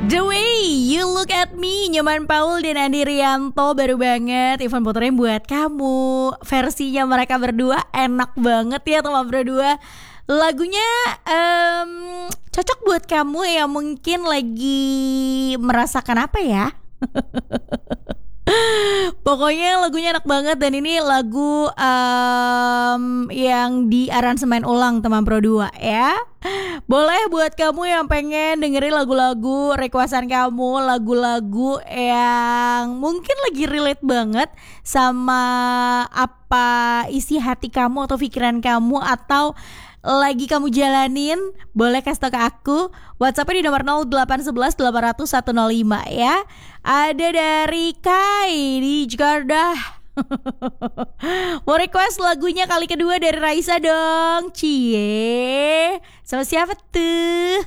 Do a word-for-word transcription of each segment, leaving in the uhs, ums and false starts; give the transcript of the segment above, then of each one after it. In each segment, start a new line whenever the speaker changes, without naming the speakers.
The Way You Look At Me, Nyoman Paul dan Andi Rianto. Baru banget Ivan puterin buat kamu. Versinya mereka berdua enak banget ya teman berdua. Lagunya um, cocok buat kamu yang mungkin lagi merasakan apa ya. Pokoknya lagunya enak banget. Dan ini lagu um, yang di aransemen ulang teman Pro dua ya. Boleh buat kamu yang pengen dengerin lagu-lagu requestan kamu, lagu-lagu yang mungkin lagi relate banget sama apa isi hati kamu atau pikiran kamu, atau lagi kamu jalanin, boleh kasih tau ke aku. WhatsAppnya di nomor nol delapan satu satu delapan nol nol satu nol lima ya. Ada dari Kai di Jakarta. Mau request lagunya kali kedua dari Raisa dong. Cie, sama siapa tuh?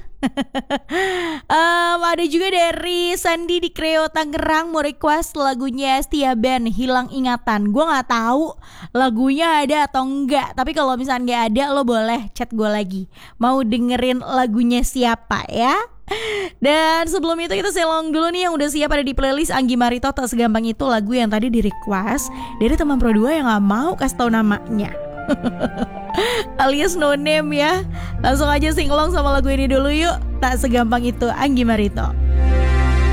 um, Ada juga dari Sandi di Kreo Tangerang, mau request lagunya Setia Band, Hilang Ingatan. Gue gak tahu lagunya ada atau enggak, tapi kalau misalnya gak ada, lo boleh chat gue lagi mau dengerin lagunya siapa ya. Dan sebelum itu kita selong dulu nih yang udah siap ada di playlist Anggi Marito. Tak Segampang Itu, lagu yang tadi di request dari teman Pro dua yang gak mau kasih tau namanya. Alias no name ya. Langsung aja singlong sama lagu ini dulu yuk. Tak Segampang Itu, Anggi Marito.